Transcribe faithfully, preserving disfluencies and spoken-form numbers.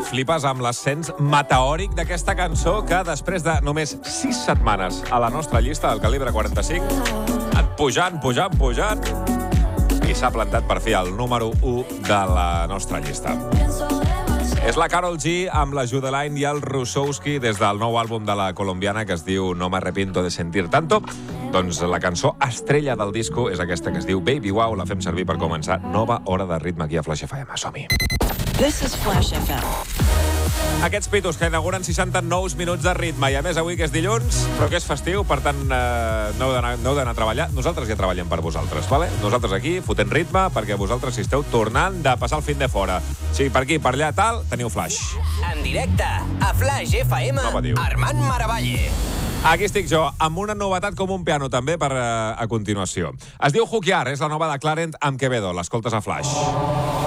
flipes amb l'ascens meteòric d'aquesta cançó que després de només sis setmanes a la nostra llista del calibre quaranta-cinc ha anat pujant, pujant, pujant i s'ha plantat per fi al número u de la nostra llista. És la Karol G amb la Judeline i el Rusowski des del nou àlbum de la colombiana que es diu No me arrepiento de sentir tanto. Doncs la cançó estrella del disco és aquesta que es diu Baby Wow. La fem servir per començar nova hora de ritme aquí a Flash F M. Som-hi. This is Flash F M. Aquests pitos que inauguren seixanta nous minuts de ritme i a més avui que és dilluns, però que és festiu, per tant eh, no heu d'anar no heu d'anar a treballar. Nosaltres ja treballem per vosaltres, vale? Nosaltres aquí fotent ritme perquè vosaltres si esteu tornant de passar el fin de fora. Sí, per aquí, per allà, tal, teniu Flash. En directe, a Flash F M, No Armand Maravalle. Aquí estic jo, amb una novetat com un piano també per eh, a continuació. Es diu Hookyard, és la nova de Clarent amb Quevedo. L'escoltes a Flash.